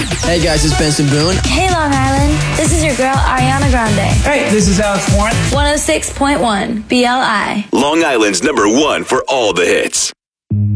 Hey guys, it's Benson Boone. Hey Long Island, this is your girl Ariana Grande. Hey, this is Alex Warren. 106.1 BLI. Long Island's #1 for all the hits.